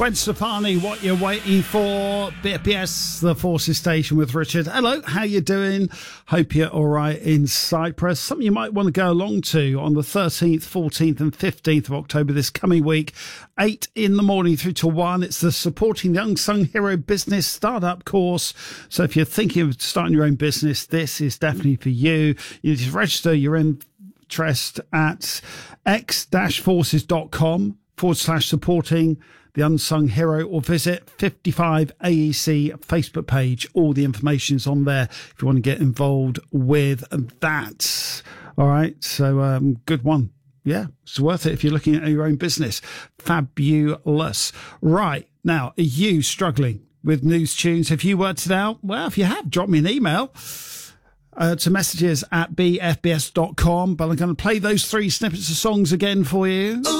Gwen Stefani, What You're Waiting For, BFBS, the Forces Station with Richard. Hello, how you doing? Hope you're all right in Cyprus. Something you might want to go along to on the 13th, 14th and 15th of October this coming week, 8 in the morning through to 1. It's the Supporting the Unsung Hero Business Startup course. So if you're thinking of starting your own business, this is definitely for you. You just register your interest at x-forces.com/supporting the unsung hero, or visit 55 AEC Facebook page. All the information is on there if you want to get involved with that. All right, so good one. Yeah, it's worth it if you're looking at your own business. Fabulous. Right, now, are you struggling with news tunes? Have you worked it out? Well, if you have, drop me an email to messages at bfbs.com. But I'm going to play those 3 snippets of songs again for you.